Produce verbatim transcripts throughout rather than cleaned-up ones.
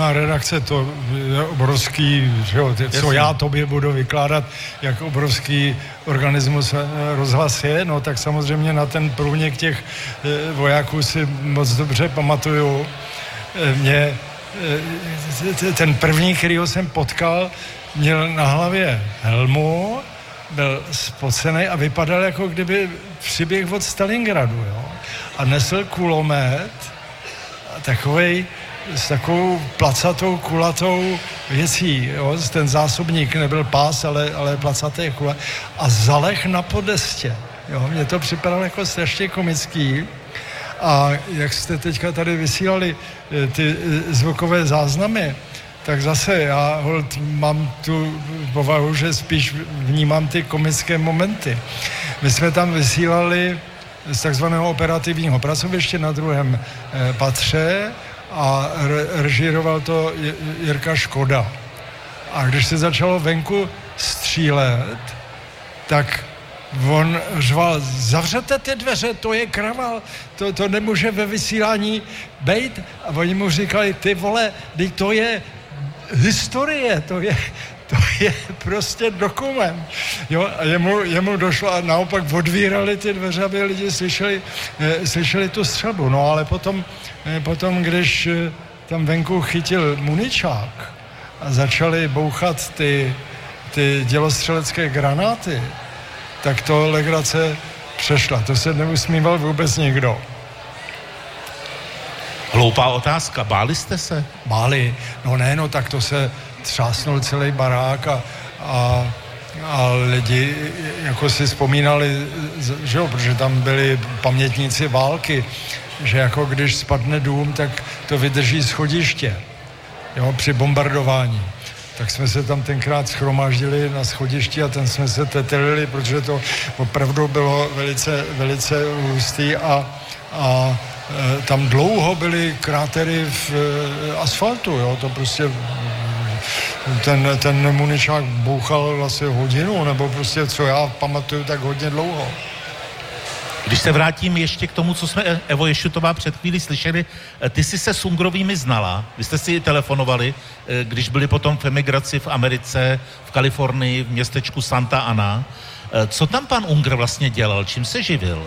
plná redakce, to je obrovský, že jo, co já tobě budu vykládat, jak obrovský organismus rozhlas je, no tak samozřejmě na ten průnik těch vojáků si moc dobře pamatuju. Mě ten první, kterýho jsem potkal, měl na hlavě helmu, byl spocený a vypadal, jako kdyby přiběh od Stalingradu, jo. A nesl kulomet, takovej, s takovou placatou, kulatou věcí, jo. Ten zásobník nebyl pás, ale, ale placaté kule. A zaleh na podestě, jo. Mně to připadalo jako strašně komický. A jak jste teďka tady vysílali ty zvukové záznamy, tak zase já holt mám tu povahu, že spíš vnímám ty komické momenty. My jsme tam vysílali z takzvaného operativního pracoviště na druhém eh, patře a re- režíroval to Jirka Škoda. A když se začalo venku střílet, tak on řval, zavřete ty dveře, to je kraval, to, to nemůže ve vysílání bejt. A oni mu říkali, ty vole, to je historie, to je, to je prostě dokument. Jo, a jemu, jemu došlo a naopak odvírali ty dveře, aby lidi slyšeli, eh, slyšeli tu střelbu. No ale potom, eh, potom když eh, tam venku chytil muničák a začali bouchat ty, ty dělostřelecké granáty, tak to legrace přešla. To se neusmíval vůbec nikdo. Hloupá otázka. Báli jste se? Báli. No ne, no tak to se třásnul celý barák a, a, a lidi jako si vzpomínali, že jo, protože tam byli pamětníci války, že jako když spadne dům, tak to vydrží schodiště, jo, při bombardování. Tak jsme se tam tenkrát shromáždili na schodišti a ten jsme se tetelili, protože to opravdu bylo velice, velice hustý a, a e, tam dlouho byly krátery v e, asfaltu, jo, to prostě ten, ten muničák bouchal vlastně hodinu, nebo prostě, co já pamatuju, tak hodně dlouho. Když se vrátím ještě k tomu, co jsme, Evo Ješutová, před chvíli slyšeli, ty jsi se s Ungrovými znala, vy jste si telefonovali, když byli potom v emigraci v Americe, v Kalifornii, v městečku Santa Ana. Co tam pan Unger vlastně dělal, čím se živil?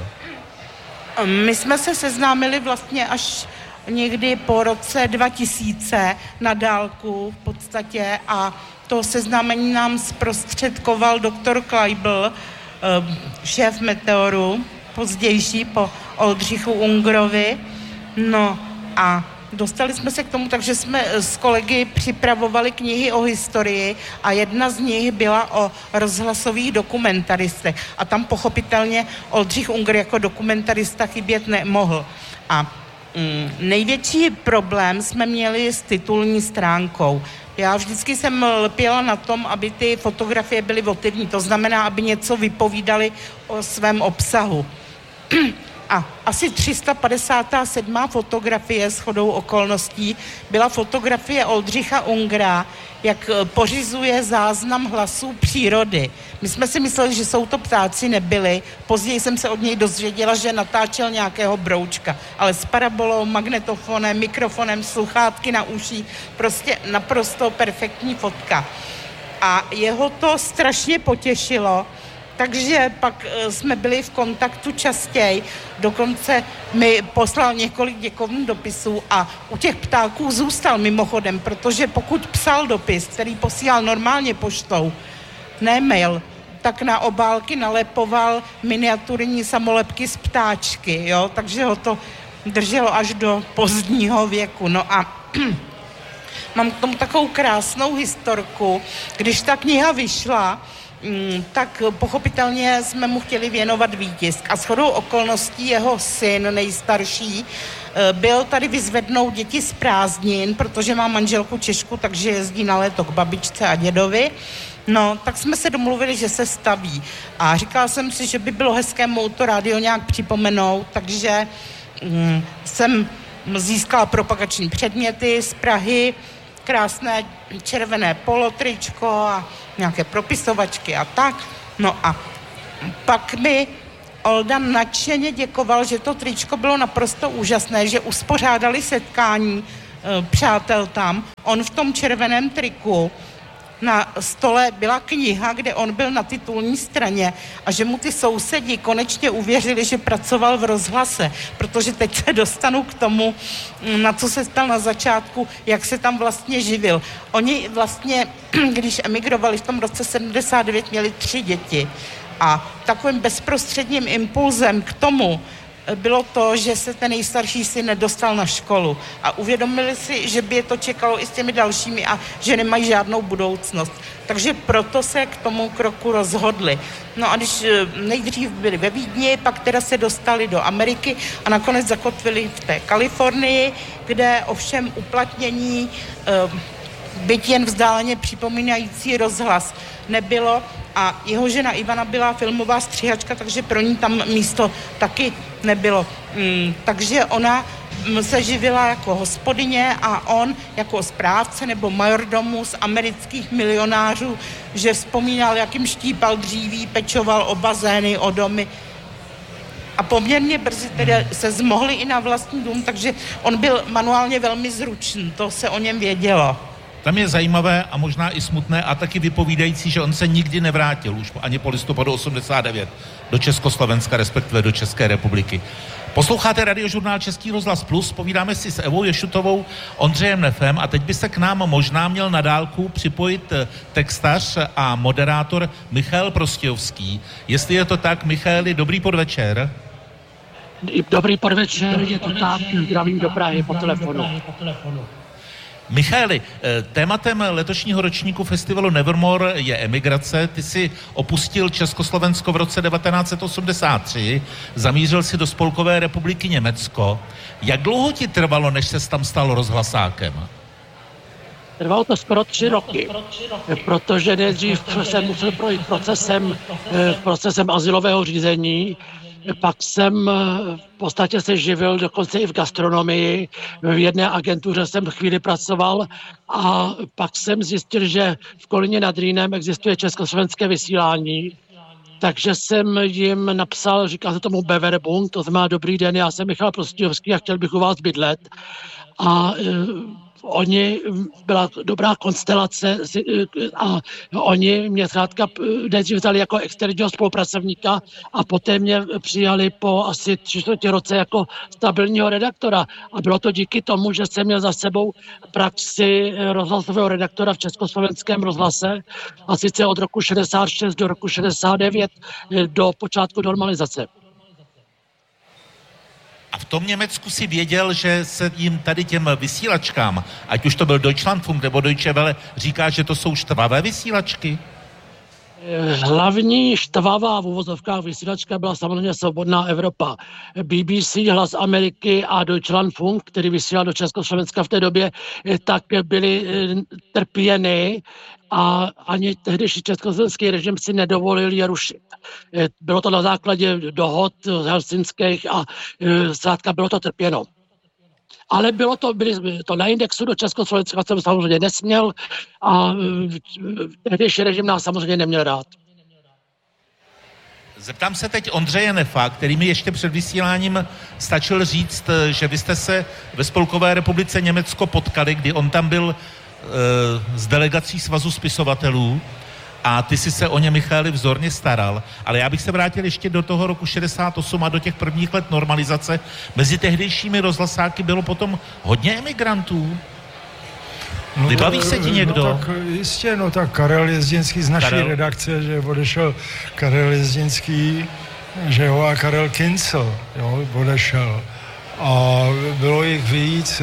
My jsme se seznámili vlastně až někdy po roce dva tisíce na dálku v podstatě a to seznámení nám zprostředkoval doktor Kleibl, šéf Meteoru, pozdější po Oldřichu Ungrovi. No a dostali jsme se k tomu, takže jsme s kolegy připravovali knihy o historii a jedna z nich byla o rozhlasových dokumentaristech. A tam pochopitelně Oldřich Unger jako dokumentarista chybět nemohl. A mm, největší problém jsme měli s titulní stránkou. Já vždycky jsem lpěla na tom, aby ty fotografie byly votivní, to znamená, aby něco vypovídali o svém obsahu. A asi tři sta padesátá sedmá fotografie shodou okolností byla fotografie Oldřicha Ungera, jak pořizuje záznam hlasů přírody. My jsme si mysleli, že jsou to ptáci, nebyli. Později jsem se od něj dozvěděla, že natáčel nějakého broučka, ale s parabolou, magnetofonem, mikrofonem, sluchátky na uších, prostě naprosto perfektní fotka. A jeho to strašně potěšilo, takže pak jsme byli v kontaktu častěji, dokonce mi poslal několik děkovných dopisů a u těch ptáků zůstal mimochodem, protože pokud psal dopis, který posílal normálně poštou, ne mail, tak na obálky nalepoval miniaturní samolepky z ptáčky, jo, takže ho to drželo až do pozdního věku. No a mám k tomu takovou krásnou historku, když ta kniha vyšla, tak pochopitelně jsme mu chtěli věnovat výtisk. A shodou okolností jeho syn nejstarší byl tady vyzvednout děti z prázdnin, protože má manželku Češku, takže jezdí na léto k babičce a dědovi. No, tak jsme se domluvili, že se staví. A říkala jsem si, že by bylo hezké mu to rádio nějak připomenout, takže hm, jsem získala propagační předměty z Prahy, krásné červené polotričko a nějaké propisovačky a tak. No a pak mi Olda nadšeně děkoval, že to tričko bylo naprosto úžasné, že uspořádali setkání přátel tam, on v tom červeném triku, na stole byla kniha, kde on byl na titulní straně a že mu ty sousedi konečně uvěřili, že pracoval v rozhlase, protože teď se dostanu k tomu, na co se stal na začátku, jak se tam vlastně živil. Oni vlastně, když emigrovali v tom roce sedmdesát devět, měli tři děti a takovým bezprostředním impulzem k tomu bylo to, že se ten nejstarší syn nedostal na školu a uvědomili si, že by je to čekalo i s těmi dalšími a že nemají žádnou budoucnost. Takže proto se k tomu kroku rozhodli. No a když nejdřív byli ve Vídni, pak teda se dostali do Ameriky a nakonec zakotvili v té Kalifornii, kde ovšem uplatnění byť jen vzdáleně připomínající rozhlas nebylo a jeho žena Ivana byla filmová stříhačka, takže pro ní tam místo taky nebylo. Mm, takže ona se živila jako hospodyně a on jako správce nebo majordomus amerických milionářů, že vzpomínal, jak jim štípal dříví, pečoval o bazény, o domy. A poměrně brzy tedy se zmohli i na vlastní dům, takže on byl manuálně velmi zručný, to se o něm vědělo. Tam je zajímavé a možná i smutné a taky vypovídající, že on se nikdy nevrátil už ani po listopadu osmdesát devět do Československa, respektive do České republiky. Posloucháte radiožurnál Český rozhlas Plus, povídáme si s Evou Ješutovou, Ondřejem Nefem a teď by se k nám možná měl na dálku připojit textař a moderátor Michal Prostějovský. Jestli je to tak, Michaeli, dobrý podvečer. Dobrý podvečer, je to tak, zdravím do Prahy po telefonu. Michaeli, tématem letošního ročníku festivalu Nevermore je emigrace. Ty jsi opustil Československo v roce devatenáct set osmdesát tři, zamířil si do Spolkové republiky Německo. Jak dlouho ti trvalo, než ses tam stal rozhlasákem? Trvalo to skoro tři roky, protože nejdřív jsem musel projít procesem, procesem azylového řízení, pak jsem v podstatě se živil dokonce i v gastronomii. V jedné agentuře jsem chvíli pracoval a pak jsem zjistil, že v Kolíně nad Rýnem existuje československé vysílání. Takže jsem jim napsal, říká se tomu Beverbund, to znamená dobrý den, já jsem Michal Prostějovský a chtěl bych u vás bydlet. A oni, byla dobrá konstelace a oni mě zkrátka nejdřív vzali jako externího spolupracovníka a poté mě přijali po asi tři čtvrtě roce jako stabilního redaktora. A bylo to díky tomu, že jsem měl za sebou praxi rozhlasového redaktora v Československém rozhlase a sice od roku šedesát šest do roku šedesát devět do počátku normalizace. A v tom Německu si věděl, že se jim tady těm vysílačkám, ať už to byl Deutschlandfunk nebo Deutsche Welle, říká, že to jsou štvavé vysílačky? Hlavní štvavá v uvozovkách vysílačka byla samozřejmě Svobodná Evropa. B B C, Hlas Ameriky a Deutschlandfunk, který vysílal do Československa v té době, tak byly trpěny a ani tehdejší československý režim si nedovolil je rušit. Bylo to na základě dohod helsinských a zkrátka bylo to trpěno. Ale bylo to, byli to na indexu do Československa, jsem samozřejmě nesměl a tehdejší režim nás samozřejmě neměl rád. Zeptám se teď Ondřeje Nefa, který mi ještě před vysíláním stačil říct, že vy jste se ve Spolkové republice Německo potkali, kdy on tam byl e, s delegací Svazu spisovatelů a ty si se o ně, Michaeli, vzorně staral. Ale já bych se vrátil ještě do toho roku šedesát osm a do těch prvních let normalizace. Mezi tehdejšími rozhlasáky bylo potom hodně emigrantů. No, vybaví se ti někdo? No tak jistě, no tak Karel Jezdinský z naší Karel. redakce, že odešel Karel Jezdinský, že jo, a Karel Kincl, jo, odešel. A bylo jich víc,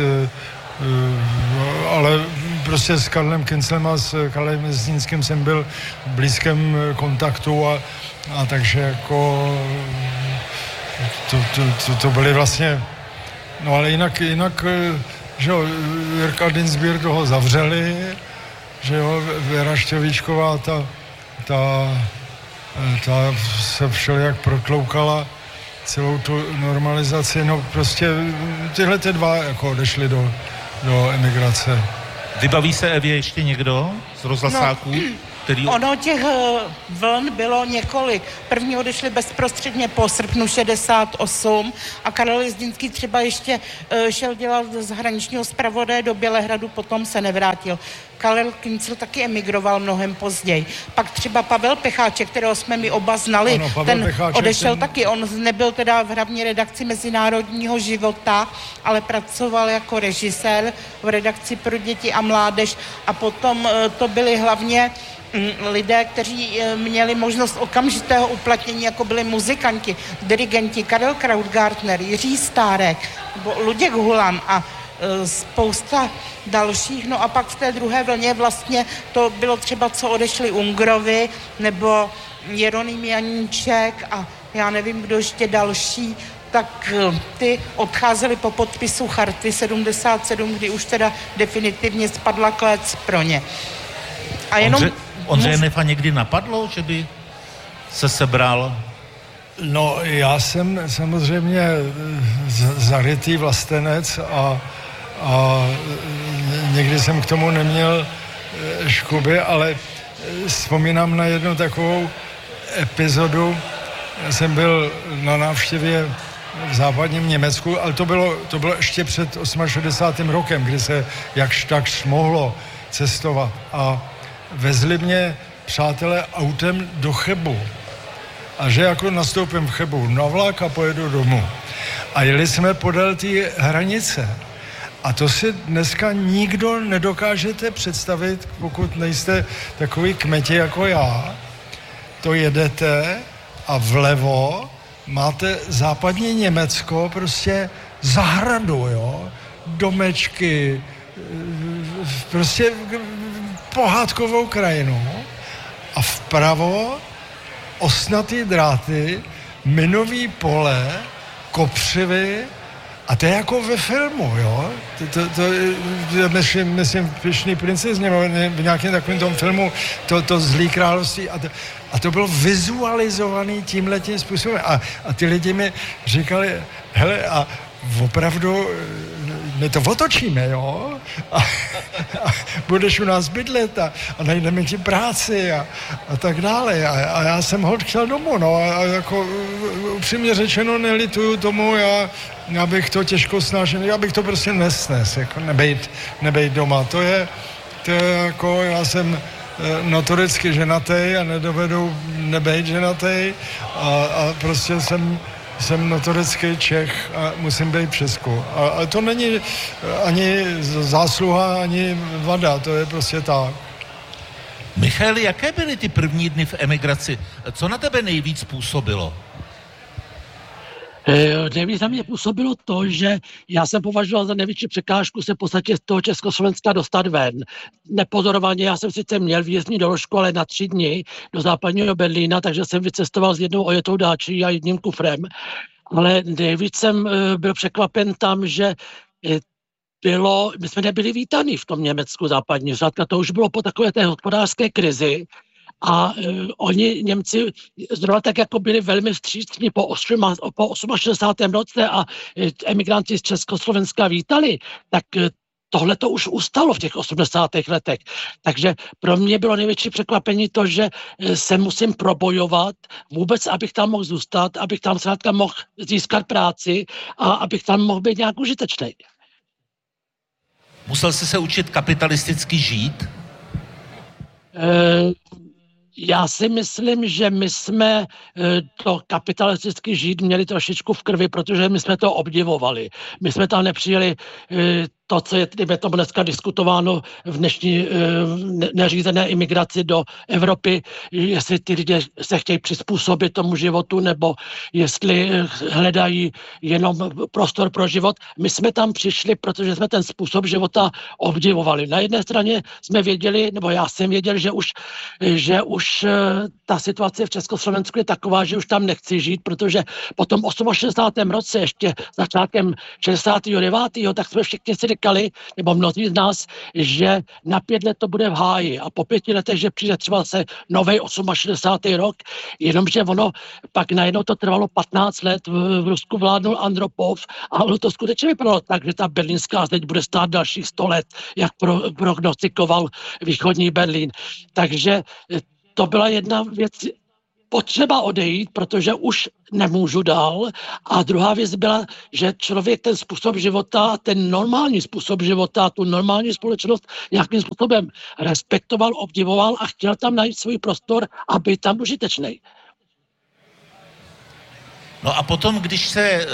ale prostě s Karlem Kinclem a s Karlem Jezdinským jsem byl v blízkém kontaktu a, a takže jako to, to, to, to byly vlastně, no ale jinak, jinak že jo, Jirka Dinsbír toho zavřeli, že jo, Věra Štěvíčková, ta, ta, ta se všelijak protloukala celou tu normalizaci, no prostě tyhle ty dva jako odešli do, do emigrace. Vybaví se Evě ještě někdo z rozhlasáků? No, který... Ono těch vln bylo několik. První odešli bezprostředně po srpnu šedesát osm a Karel Jezdinský třeba ještě šel dělat z zahraničního zpravodaje do Bělehradu, potom se nevrátil. Karel Kincl taky emigroval mnohem později. Pak třeba Pavel Pecháček, kterého jsme my oba znali, ano, ten Pecháček, odešel ten... taky. On nebyl teda v hlavní redakci Mezinárodního života, ale pracoval jako režisér v redakci pro děti a mládež a potom to byly hlavně lidé, kteří měli možnost okamžitého uplatnění, jako byli muzikanti, dirigenti Karel Krautgartner, Jiří Stárek, nebo Luděk Hulan a spousta dalších. No a pak v té druhé vlně vlastně to bylo třeba, co odešli Ungrovi, nebo Jeroným Janíček a já nevím, kdo ještě další, tak ty odcházeli po podpisu Charty sedmdesát sedm, kdy už teda definitivně spadla klec pro ně. A jenom... Ondře, Ondřeje Nefa někdy napadlo, že by se sebral? No, já jsem samozřejmě zarytý vlastenec a, a někdy jsem k tomu neměl škuby, ale vzpomínám na jednu takovou epizodu. Já jsem byl na návštěvě v západním Německu, ale to bylo, to bylo ještě před šedesátým osmým rokem, kdy se jakž takž mohlo cestovat. A vezli mě přátelé autem do Chebu. A že jako nastoupím v Chebu na vlak a pojedu domů. A jeli jsme podél té hranice. A to si dneska nikdo nedokážete představit, pokud nejste takový kmeti jako já. To jedete a vlevo máte západní Německo, prostě zahradu, jo, domečky, prostě pohádkovou krajinu a vpravo osnatý dráty, minový pole, kopřivy a to je jako ve filmu, jo. To, to, to myslím, myslím v Pyšný princezně, v nějakém takovém tom filmu, to, to Zlý království a to, a to bylo vizualizovaný tímhletím způsobem a, a ty lidi mi říkali, hele, a opravdu my to otočíme, jo? A, a budeš u nás bydlet a, a najdeme ti práci a, a tak dále. A, a já jsem hod chtěl domů, no a, a jako upřímně řečeno nelituju tomu, já, já bych to těžko snažil, já bych to prostě nesnes, jako nebejt, nebejt doma. To je, to je jako, já jsem notoricky ženatý a nedovedu nebejt ženatý a, a prostě jsem jsem notorický Čech a musím být v Česku. A, a to není ani zásluha, ani vada, to je prostě tak. Michaeli, jaké byly ty první dny v emigraci? Co na tebe nejvíc působilo? Nejvíc na mě působilo to, že já jsem považoval za největší překážku se v podstatě z toho Československa dostat ven. Nepozorovaně, já jsem sice měl výjezdní doložku, ale na tři dny do západního Berlína, takže jsem vycestoval s jednou ojetou dáčí a jedním kufrem. Ale nejvíc jsem byl překvapen tam, že bylo, my jsme nebyli vítaní v tom Německu západní. Řádka to už bylo po takové té hospodářské krizi. A uh, oni, Němci, zrovna tak jako byli velmi vstřícní po, po šedesátém osmém roce a uh, emigranti z Československa vítali, tak uh, tohle to už ustalo v těch osmdesátých letech. Takže pro mě bylo největší překvapení to, že uh, se musím probojovat vůbec, abych tam mohl zůstat, abych tam zkrátka mohl získat práci a abych tam mohl být nějak užitečný. Musel jsi se učit kapitalisticky žít? Uh, Já si myslím, že my jsme to kapitalisticky žít měli trošičku v krvi, protože my jsme to obdivovali. My jsme tam nepřijeli to, co je to dneska diskutováno v dnešní neřízené imigraci do Evropy, jestli ty lidé se chtějí přizpůsobit tomu životu, nebo jestli hledají jenom prostor pro život. My jsme tam přišli, protože jsme ten způsob života obdivovali. Na jedné straně jsme věděli, nebo já jsem věděl, že už, že už ta situace v Československu je taková, že už tam nechci žít, protože po tom šedesátém osmém roce, ještě začátkem šedesátého devátého tak jsme všichni si říkali, nebo mnozí z nás, že na pět let to bude v háji a po pěti letech, že přijde třeba se novej šedesátý osmý rok, jenomže ono pak najednou to trvalo patnáct let, v, v Rusku vládnul Andropov a ono to skutečně vypadalo tak, že ta berlínská zeď bude stát dalších sto let, jak pro, prognostikoval východní Berlín. Takže to byla jedna věc, potřeba odejít, protože už nemůžu dál. A druhá věc byla, že člověk ten způsob života, ten normální způsob života, tu normální společnost nějakým způsobem respektoval, obdivoval a chtěl tam najít svůj prostor a být tam užitečnej. No a potom, když se...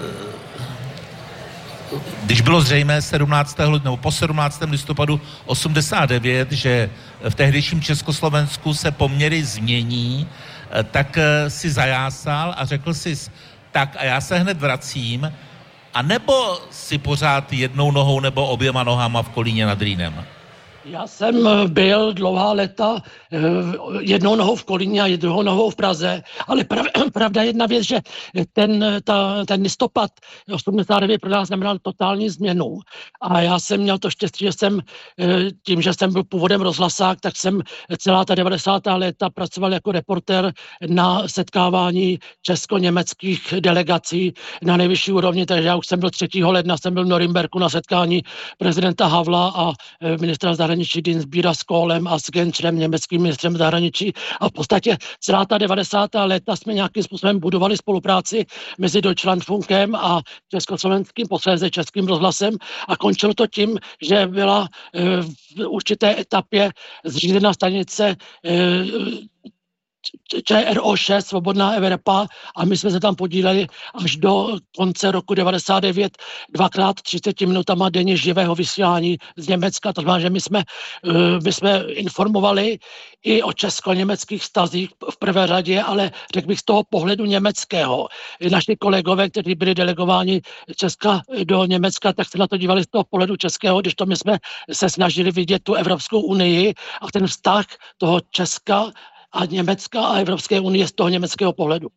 Když bylo zřejmé sedmnáctého nebo po sedmnáctého listopadu osmdesát devět, že v tehdejším Československu se poměry změní, tak si zajásal a řekl si, tak a já se hned vracím, a nebo si pořád jednou nohou nebo oběma nohama v Kolíně nad Rýnem? Já jsem byl dlouhá léta jednou nohou v Kolíně a druhou nohou v Praze, ale prav, pravda jedna věc, že ten, ta, ten listopad osmdesát devět pro nás znamenal totální změnu a já jsem měl to štěstí, že jsem tím, že jsem byl původem rozhlasák, tak jsem celá ta devadesátá léta pracoval jako reportér na setkávání česko-německých delegací na nejvyšší úrovni, takže já už jsem byl třetího ledna, jsem byl v Norimberku na setkání prezidenta Havla a ministra zahraničí Dinsbíra s Kohlem a s Genčerem, německým ministrem zahraničí, a v podstatě celá ta devadesátá léta jsme nějakým způsobem budovali spolupráci mezi Deutschlandfunkem a československým, posléze českým rozhlasem, a končilo to tím, že byla e, v určité etapě zřízena stanice e, Č R O šest, Svobodná Evropa, a my jsme se tam podíleli až do konce roku devadesát devět dvakrát třicet minutama denně živého vysílání z Německa. To znamená, že my jsme, my jsme informovali i o česko-německých vztazích v prvé řadě, ale řekl bych z toho pohledu německého. Naši kolegové, kteří byli delegováni Česka do Německa, tak se na to dívali z toho pohledu českého, když to my jsme se snažili vidět tu Evropskou unii a ten vztah toho Česka a Německa a Evropské unie z toho německého pohledu.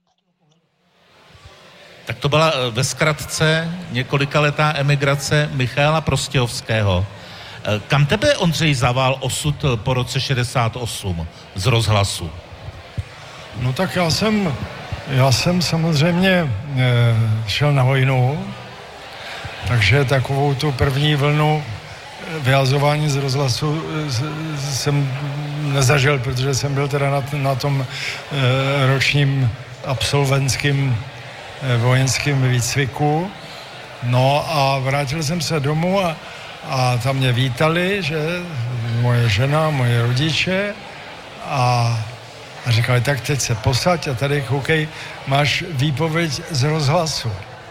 Tak to byla ve zkratce několikaletá emigrace Michaela Prostějovského. Kam tebe, Ondřej, zavál osud po roce šedesát osm z rozhlasu? No tak já jsem, já jsem samozřejmě šel na vojnu, takže takovou tu první vlnu vyhazování z rozhlasu jsem nezažil, protože jsem byl teda na, na tom e, ročním absolventským e, vojenském výcviku. No a vrátil jsem se domů a, a tam mě vítali, že moje žena, moje rodiče, a, a říkali, tak teď se posaď a tady koukej, máš výpověď z rozhlasu.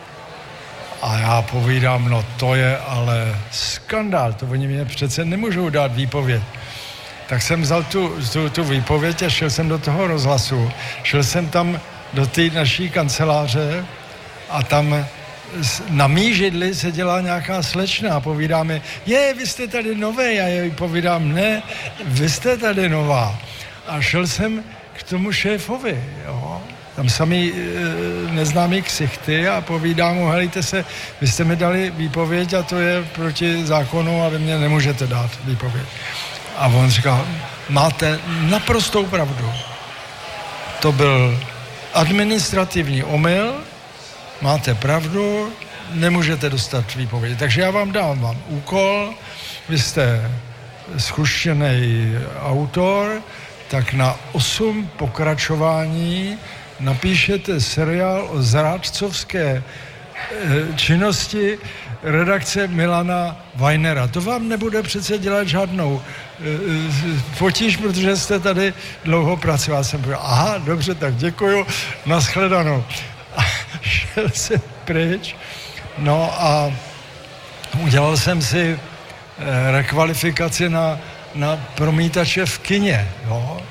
A já povídám, no to je ale skandál, to oni mě přece nemůžou dát výpověď. Tak jsem vzal tu, tu, tu výpověď a šel jsem do toho rozhlasu. Šel jsem tam do té naší kanceláře a tam na mý židli se dělá nějaká slečna a povídá mi, je, vy jste tady novej, a já jí povídám, ne, vy jste tady nová. A šel jsem k tomu šéfovi, jo. Tam samý e, neznámý ksichty a povídám mu, helejte se, vy jste mi dali výpověď a to je proti zákonu a vy mě nemůžete dát výpověď. A on říkal, máte naprostou pravdu. To byl administrativní omyl, máte pravdu, nemůžete dostat výpověď. Takže já vám dám vám úkol, vy jste zkušený autor, tak na osm pokračování napíšete seriál o zrádcovské činnosti redakce Milana Weinera. To vám nebude přece dělat žádnou potíž, protože jste tady dlouho pracoval. Jsem řekl, aha, dobře, tak děkuju, nashledanou. A šel jsem pryč, no a udělal jsem si rekvalifikaci na, na promítače v kině, jo.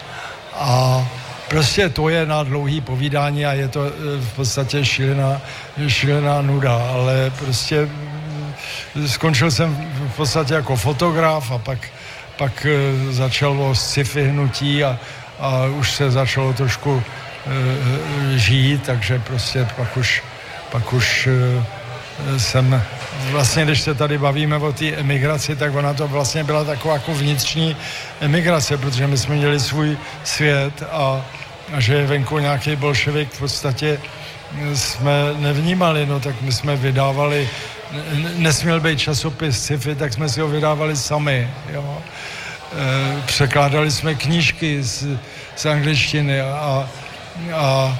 A prostě to je na dlouhý povídání a je to v podstatě šílená, šílená nuda, ale prostě skončil jsem v podstatě jako fotograf a pak, pak začalo sci-fi hnutí a, a už se začalo trošku e, žít, takže prostě pak už, pak už e, jsem vlastně, když se tady bavíme o té emigraci, tak ona to vlastně byla taková jako vnitřní emigrace, protože my jsme měli svůj svět a, a že je venku nějaký bolševik v podstatě jsme nevnímali, no tak my jsme vydávali, nesměl být časopis sci-fi, tak jsme si ho vydávali sami, jo. E, překládali jsme knížky z, z angličtiny a, a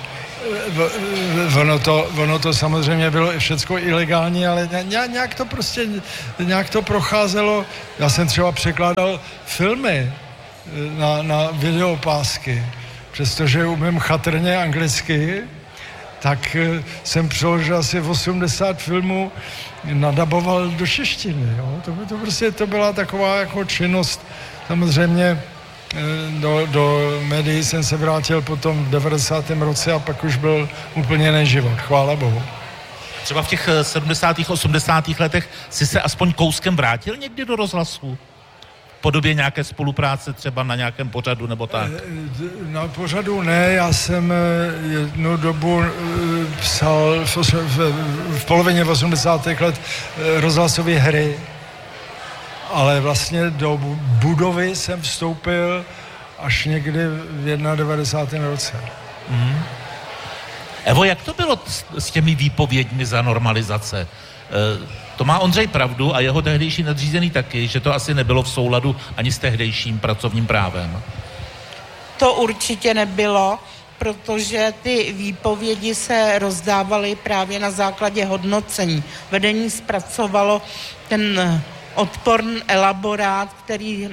ono to, ono to samozřejmě bylo všecko ilegální, ale nějak to prostě, nějak to procházelo. Já jsem třeba překládal filmy na, na videopásky, přestože umím chatrně anglicky, tak jsem přeložil asi osmdesát filmů, nadaboval do češtiny. Jo? To, to prostě to byla taková jako činnost. Samozřejmě do, do médií jsem se vrátil potom v devadesátém roce a pak už byl úplně jiný život, chvála Bohu. Třeba v těch sedmdesátých, osmdesátých letech si se aspoň kouskem vrátil někdy do rozhlasu? V podobě nějaké spolupráce třeba na nějakém pořadu nebo tak? Na pořadu ne, já jsem jednu dobu psal v, v, v polovině osmdesátých let rozhlasové hry, ale vlastně do budovy jsem vstoupil až někdy v devadesátém prvním roce. Mm. Evo, jak to bylo s, s těmi výpověďmi za normalizace? E, to má Ondřej pravdu a jeho tehdejší nadřízený taky, že to asi nebylo v souladu ani s tehdejším pracovním právem. To určitě nebylo, protože ty výpovědi se rozdávaly právě na základě hodnocení. Vedení zpracovalo ten odporný elaborát, který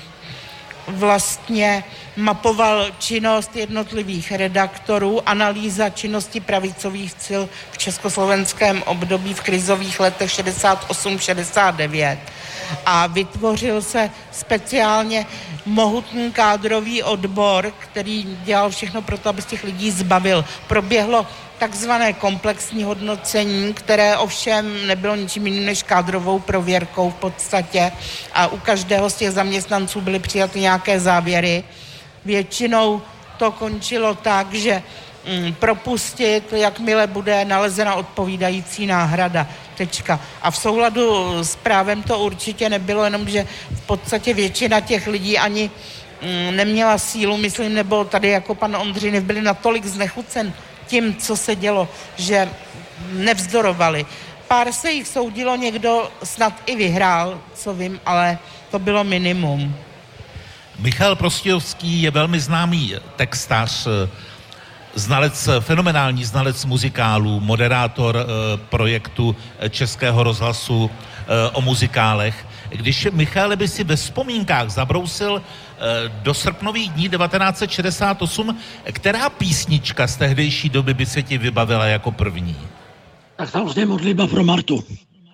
vlastně mapoval činnost jednotlivých redaktorů, analýza činnosti pravicových sil v československém období v krizových letech šedesát osm šedesát devět a vytvořil se speciálně mohutný kádrový odbor, který dělal všechno pro to, aby z těch lidí zbavil. Proběhlo takzvané komplexní hodnocení, které ovšem nebylo ničím jiným než kádrovou prověrkou v podstatě a u každého z těch zaměstnanců byly přijaty nějaké závěry. Většinou to končilo tak, že mm, propustit, jakmile bude nalezena odpovídající náhrada. Tečka. A v souladu s právem to určitě nebylo, jenom že v podstatě většina těch lidí ani mm, neměla sílu, myslím, nebo tady jako pan Ondřinev byli natolik znechucen tím, co se dělo, že nevzdorovali. Pár se jich soudilo, někdo snad i vyhrál, co vím, ale to bylo minimum. Michal Prostějovský je velmi známý textař, znalec, fenomenální znalec muzikálů, moderátor e, projektu Českého rozhlasu e, o muzikálech. Když, Michale, by si ve vzpomínkách zabrousil e, do srpnových dní devatenáct set šedesát osm, která písnička z tehdejší doby by se ti vybavila jako první? Tak samozřejmě Modlitba pro Martu.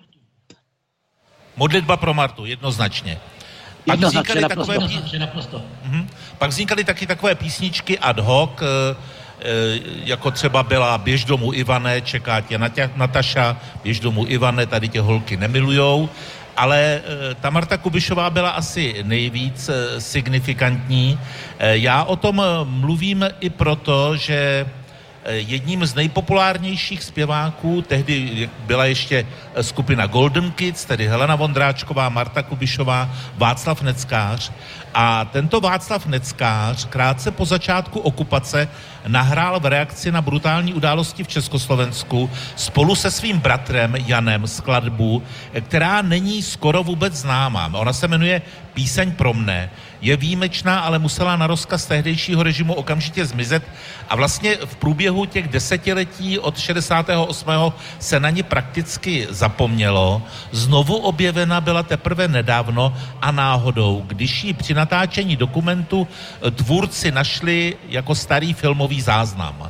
Modlitba pro Martu, jednoznačně. Pak vznikaly takové, uh-huh. Pak vznikaly taky takové písničky ad hoc, e, e, jako třeba byla Běž domů Ivane, čeká tě Natě, Nataša, Běž domů Ivane, tady tě holky nemilujou, ale e, ta Marta Kubišová byla asi nejvíc e, signifikantní. E, já o tom mluvím i proto, že jedním z nejpopulárnějších zpěváků, tehdy byla ještě skupina Golden Kids, tedy Helena Vondráčková, Marta Kubišová, Václav Neckář. A tento Václav Neckář krátce po začátku okupace nahrál v reakci na brutální události v Československu spolu se svým bratrem Janem skladbu, která není skoro vůbec známá. Ona se jmenuje Píseň pro mne. Je výjimečná, ale musela na rozkaz tehdejšího režimu okamžitě zmizet a vlastně v průběhu těch desetiletí od šedesátého osmého se na ní prakticky zapomnělo. Znovu objevena byla teprve nedávno a náhodou, když ji při natáčení dokumentu tvůrci našli jako starý filmový záznam.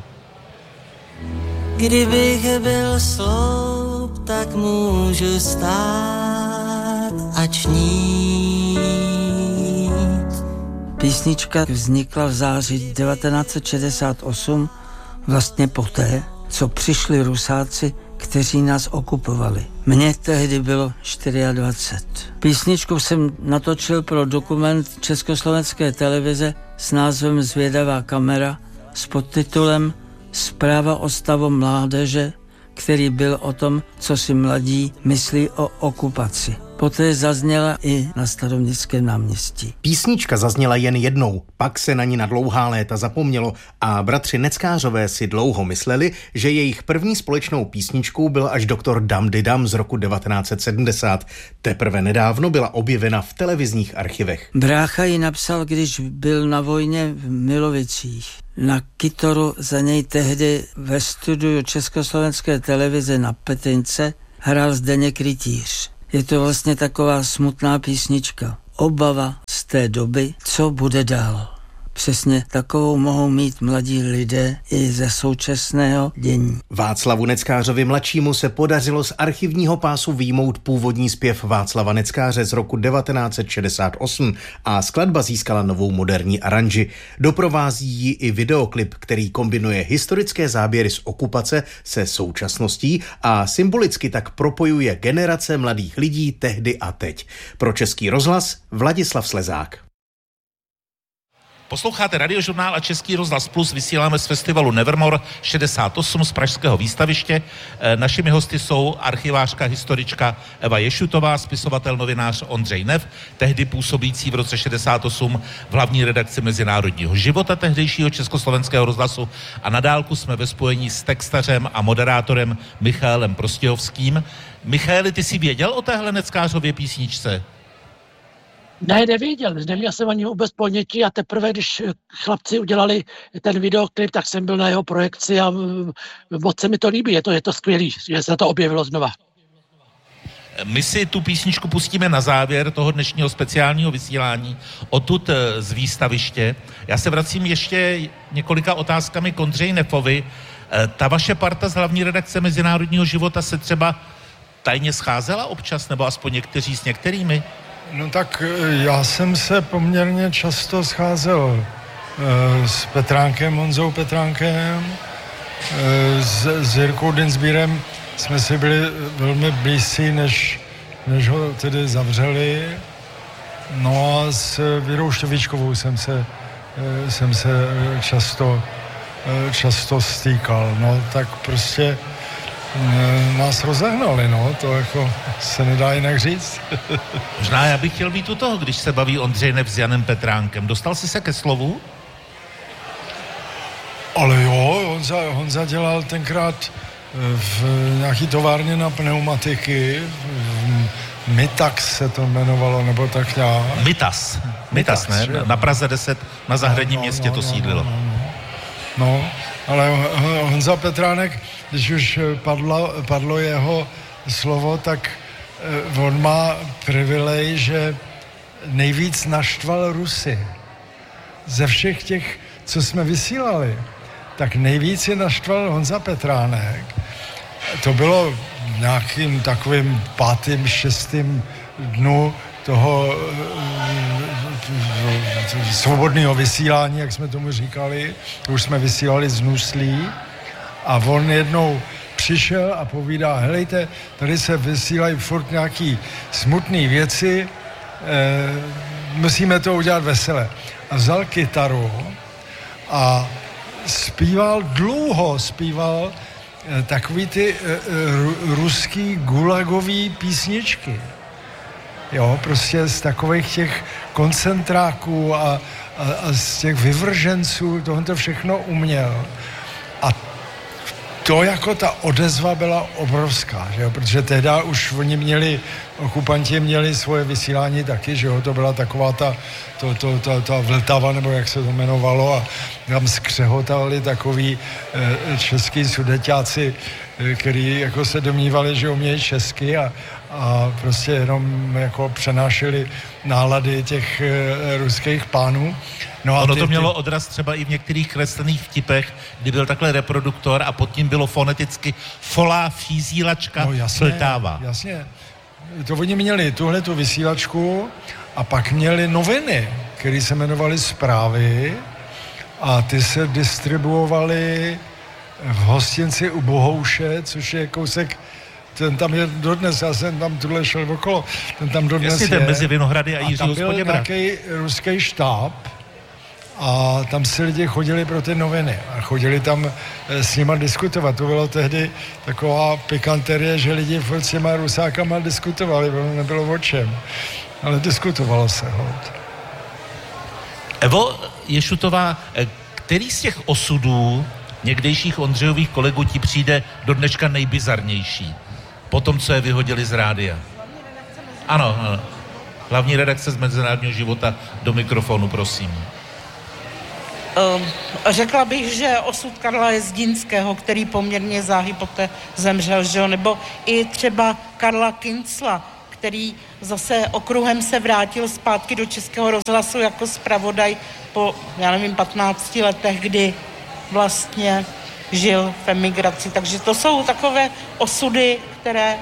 Kdybych byl sloup, tak můžu stát a čnít. Písnička vznikla v září devatenáct set šedesát osm, vlastně poté, co přišli Rusáci, kteří nás okupovali. Mně tehdy bylo dvacet čtyři. Písničku jsem natočil pro dokument Československé televize s názvem Zvědavá kamera s podtitulem Zpráva o stavu mládeže, který byl o tom, co si mladí myslí o okupaci. Poté zazněla i na Staroměstském náměstí. Písnička zazněla jen jednou, pak se na ní na dlouhá léta zapomnělo a bratři Neckářové si dlouho mysleli, že jejich první společnou písničkou byl až doktor Dam Di Dam z roku devatenáct set sedmdesát. Teprve nedávno byla objevena v televizních archivech. Brácha ji napsal, když byl na vojně v Milovicích. Na kytaru za něj tehdy ve studiu Československé televize na Petince hrál Zdeněk Rytíř. Je to vlastně taková smutná písnička. Obava z té doby, co bude dál. Přesně takovou mohou mít mladí lidé i ze současného dění. Václavu Neckářovi mladšímu se podařilo z archivního pásu vyjmout původní zpěv Václava Neckáře z roku devatenáct set šedesát osm a skladba získala novou moderní aranži. Doprovází ji i videoklip, který kombinuje historické záběry z okupace se současností a symbolicky tak propojuje generace mladých lidí tehdy a teď. Pro Český rozhlas Vladislav Slezák. Posloucháte Radiožurnál a Český rozhlas Plus, vysíláme z festivalu Nevermore šedesát osm z pražského výstaviště. Našimi hosty jsou archivářka, historička Eva Ješutová, spisovatel, novinář Ondřej Nev, tehdy působící v roce šedesát osm v hlavní redakci Mezinárodního života tehdejšího Československého rozhlasu a na dálku jsme ve spojení s textařem a moderátorem Michaelem Prostějovským. Michaeli, ty jsi věděl o téhle Neckářově písničce? Ne, nevěděl, neměl jsem ani vůbec ponětí a teprve, když chlapci udělali ten videoklip, tak jsem byl na jeho projekci a moc se mi to líbí, je to, je to skvělý, že se to objevilo znova. My si tu písničku pustíme na závěr toho dnešního speciálního vysílání odtud z výstaviště. Já se vracím ještě několika otázkami k Ondřeji Nefovi. Ta vaše parta z hlavní redakce Mezinárodního života se třeba tajně scházela občas, nebo aspoň někteří s některými? No tak já jsem se poměrně často scházel e, s Petránkem, Honzou Petránkem, e, s, s Jirkou Dinsbírem. Jsme si byli velmi blízcí, než, než ho tedy zavřeli. No a s Věrou Štěvíčkovou jsem se, e, jsem se často, e, často stýkal. No tak prostě nás rozehnali, no, to jako se nedá jinak říct. Možná já bych chtěl být u toho, když se baví Ondřej Nev s Janem Petránkem. Dostal jsi se ke slovu? Ale jo, Honza, Honza dělal tenkrát v nějaký továrně na pneumatiky, Mitax se to jmenovalo, nebo tak nějak. Mitas. Mitas, ne? Je. Na Praze deset, na zahradním no, no, městě no, to sídlilo. No, no, no. no, ale Honza Petránek, když už padlo, padlo jeho slovo, tak on má privilej, že nejvíc naštval Rusy. Ze všech těch, co jsme vysílali, tak nejvíc je naštval Honza Petránek. To bylo v nějakým takovým pátým, šestým dnu toho svobodného vysílání, jak jsme tomu říkali. Už jsme vysílali z Nuslí a on jednou přišel a povídá, helejte, tady se vysílají furt nějaký smutný věci, e, musíme to udělat vesele. A vzal kytaru a zpíval, dlouho zpíval e, takový ty e, e, ruský gulagový písničky. Jo, prostě z takových těch koncentráků a, a, a z těch vyvrženců, tohle to všechno uměl. A to jako ta odezva byla obrovská, že jo? Protože tehda už oni měli, okupanti měli svoje vysílání taky, že jo, to byla taková ta, to, to, ta, ta Vltava, nebo jak se to jmenovalo, a tam skřehotali takový e, český sudeťáci, e, který jako se domnívali, že umějí česky a, a prostě jenom jako přenášeli nálady těch e, ruských pánů. No a ono ty, to mělo ty... odraz třeba i v některých kreslených vtipech, kdy byl takhle reproduktor a pod tím bylo foneticky folá fízílačka no, jasně, Vltava. Jasně. To oni měli tuhle tu vysílačku a pak měli noviny, které se jmenovaly Zprávy a ty se distribuovaly v hostinci u Bohouše, což je kousek, ten tam je dodnes, já jsem tam tuhle šel okolo, ten tam dodnes Jasně, je. Ten mezi Vinohrady a Jiřího Spoděbra. A tam byl nějaký ruský štáb a tam si lidi chodili pro ty noviny a chodili tam s nima diskutovat. To bylo tehdy taková pikanterie, že lidi furt s těma Rusákama diskutovali, ono nebylo o čem, ale diskutovalo se. Hod. Evo Ješutová, který z těch osudů někdejších Ondřejových kolegů ti přijde do dneška nejbizarnější? Po tom, co je vyhodili z rádia. Ano, ano. Hlavní redakce z Mezinárodního života do mikrofonu, prosím. Um, řekla bych, že osud Karla Jezdínského, který poměrně záhy poté zemřel, že jo? Nebo i třeba Karla Kincla, který zase okruhem se vrátil zpátky do Českého rozhlasu jako zpravodaj po, já nevím, patnácti letech, kdy vlastně žil v emigraci. Takže to jsou takové osudy, které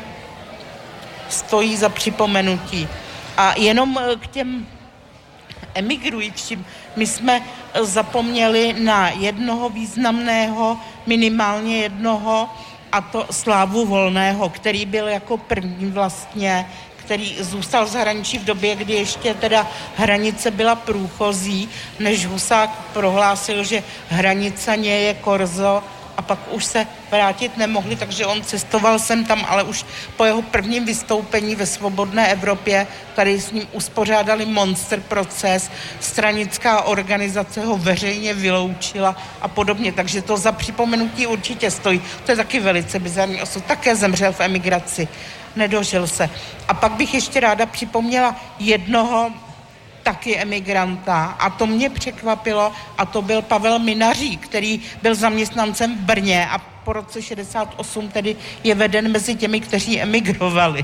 stojí za připomenutí. A jenom k těm emigrujícím, my jsme zapomněli na jednoho významného, minimálně jednoho, a to Slávu Volného, který byl jako první vlastně, který zůstal v zahraničí v době, kdy ještě teda hranice byla průchozí, než Husák prohlásil, že hranice nie je korzo, a pak už se vrátit nemohli, takže on cestoval sem tam, ale už po jeho prvním vystoupení ve svobodné Evropě tady s ním uspořádali monster proces, stranická organizace ho veřejně vyloučila a podobně, takže to za připomenutí určitě stojí. To je taky velice bizarní osud, také zemřel v emigraci, nedožil se. A pak bych ještě ráda připomněla jednoho taky emigranta a to mě překvapilo a to byl Pavel Minařík, který byl zaměstnancem v Brně a po roce šedesát osm tedy je veden mezi těmi, kteří emigrovali.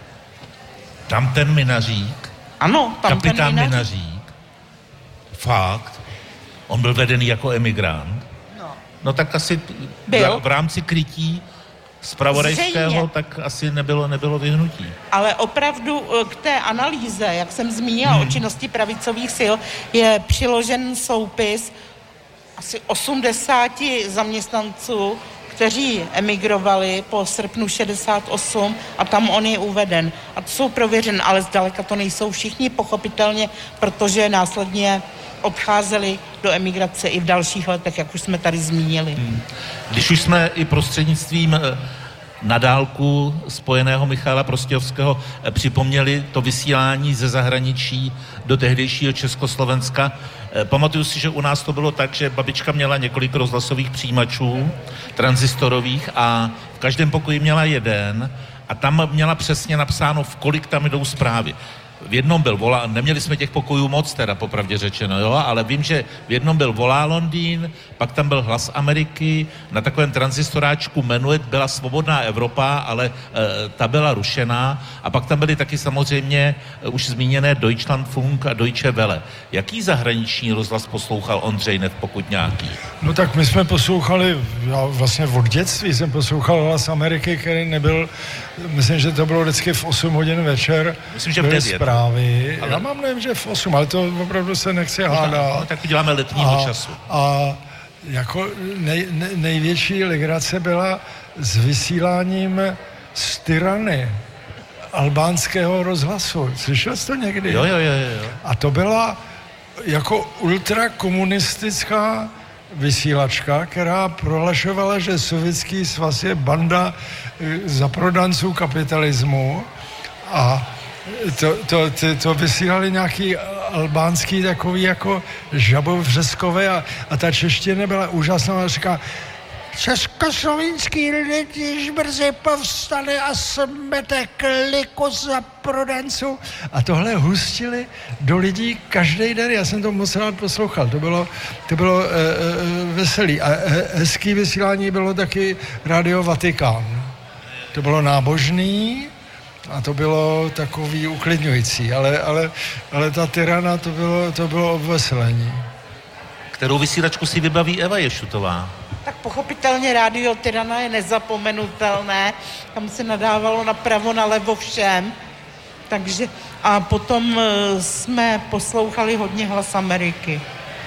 Tam ten Minařík? Ano, tam kapitán ten Minařík. Minařík. Fakt? On byl vedený jako emigrant? No. No tak asi byl? v rámci krytí zpravodajského, tak asi nebylo, nebylo vyhnutí. Ale opravdu k té analýze, jak jsem zmínila hmm. o činnosti pravicových sil, je přiložen soupis asi osmdesáti zaměstnanců, kteří emigrovali po srpnu šedesát osm a tam on je uveden. A to jsou prověřen, ale zdaleka to nejsou všichni, pochopitelně, protože následně odcházeli do emigrace i v dalších letech, jak už jsme tady zmínili. Hmm. Když už jsme i prostřednictvím na dálku spojeného Michala Prostějovského připomněli to vysílání ze zahraničí do tehdejšího Československa, pamatuju si, že u nás to bylo tak, že babička měla několik rozhlasových přijímačů, tranzistorových, a v každém pokoji měla jeden a tam měla přesně napsáno, v kolik tam jdou zprávy. V jednom byl volá, neměli jsme těch pokojů moc, teda popravdě řečeno, jo, ale vím, že v jednom byl Volá Londýn, pak tam byl Hlas Ameriky, na takovém tranzistoráčku Menuet byla Svobodná Evropa, ale e, ta byla rušená, a pak tam byly taky samozřejmě e, už zmíněné Deutschlandfunk a Deutsche Welle. Jaký zahraniční rozhlas poslouchal Ondřej Nev, pokud nějaký? No tak my jsme poslouchali, já vlastně od dětství jsem poslouchal Hlas Ameriky, který nebyl, myslím, že to bylo vždycky v osm hodin večer. Myslím, že v devět. Zprávy. Ale... Já mám, nevím, že v osm, ale to opravdu se nechci hádat. No, tak uděláme letního a, času. A jako nej, nej, největší legrace byla s vysíláním z Tirany albánského rozhlasu. Slyšel jsi to někdy? Jo, jo, jo, jo. A to byla jako ultrakomunistická vysílačka, která prohlašovala, že Sovětský svaz je banda zaprodanců kapitalismu, a To, to, to, to vysílali nějaký albánský takový jako žabovřeskové a, a ta čeština byla úžasná a říká: československý lidi již brzy povstali a smete kliku za prodanců. A tohle hustili do lidí každý den. Já jsem to moc rád poslouchal. To bylo, to bylo e, e, veselý. A he, hezký vysílání bylo taky Radio Vatikán. To bylo nábožný a to bylo takový uklidňující, ale, ale, ale ta Tirana, to bylo, to bylo obveselení. Kterou vysílačku si vybaví Eva Ješutová? Tak pochopitelně Rádio Tirana je nezapomenutelné, tam se nadávalo napravo, nalevo všem, takže a potom jsme poslouchali hodně Hlas Ameriky.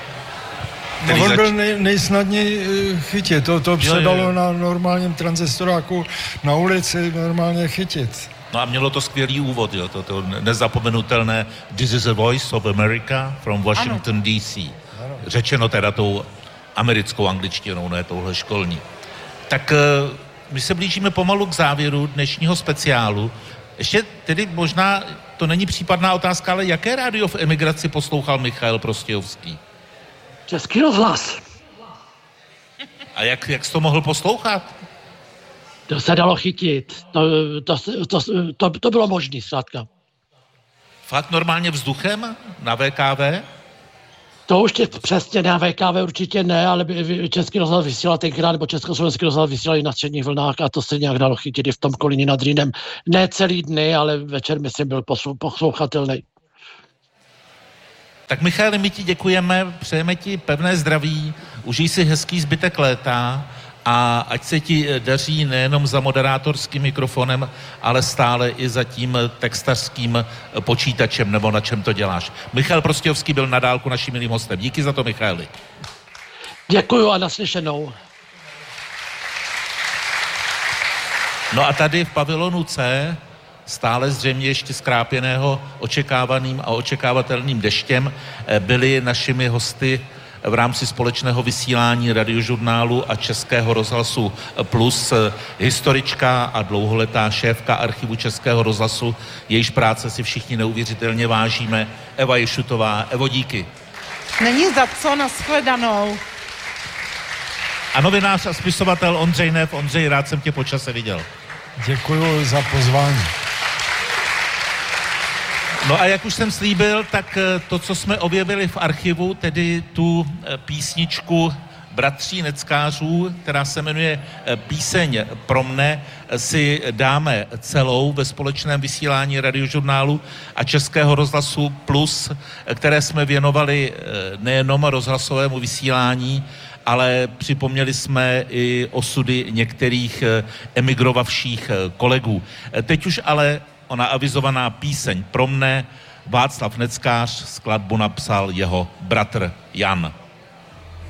No, on byl nej, nejsnadněji chytit, to, to se dalo na normálním tranzistoráku na ulici normálně chytit. No a mělo to skvělý úvod, jo, to, to nezapomenutelné This is a Voice of America from Washington D C řečeno teda tou americkou angličtinou, ne touhle školní. Tak my se blížíme pomalu k závěru dnešního speciálu. Ještě tedy možná, to není případná otázka, ale jaké rádio v emigraci poslouchal Michail Prostějovský? Český rozhlas. A jak, jak jsi to mohl poslouchat? To se dalo chytit. To, to, to, to, to bylo možné, zkrátka. Fakt normálně vzduchem na V K V? To už tě přesně na V K V určitě ne, ale Český rozhlas vysílal tenkrát, nebo Československý rozhlas vysílali na středních vlnách a to se nějak dalo chytit i v tom Kolíně nad Rýnem. Ne celý dny, ale večer, myslím, byl poslouchatelný. Tak Michaeli, my ti děkujeme, přejeme ti pevné zdraví, užij si hezký zbytek léta a ať se ti daří nejenom za moderátorským mikrofonem, ale stále i za tím textařským počítačem, nebo na čem to děláš. Michail Prostějovský byl na dálku naším milým hostem. Díky za to, Michaeli. Děkuju a naslyšenou. No a tady v pavilonu C, stále zřejmě ještě skrápěného očekávaným a očekávatelným deštěm, byli našimi hosty v rámci společného vysílání Radiožurnálu a Českého rozhlasu Plus historička a dlouholetá šéfka archivu Českého rozhlasu, jejíž práce si všichni neuvěřitelně vážíme, Eva Ješutová. Evo, díky. Není za co, nashledanou. A novinář a spisovatel Ondřej Neff. Ondřej, rád jsem tě po čase viděl. Děkuju za pozvání. No a jak už jsem slíbil, tak to, co jsme objevili v archivu, tedy tu písničku Bratří Neckářů, která se jmenuje Píseň pro mne, si dáme celou ve společném vysílání Radiožurnálu a Českého rozhlasu Plus, které jsme věnovali nejenom rozhlasovému vysílání, ale připomněli jsme i osudy některých emigrovavších kolegů. Teď už ale ona avizovaná Píseň pro mne, Václav Neckář, skladbu napsal jeho bratr Jan.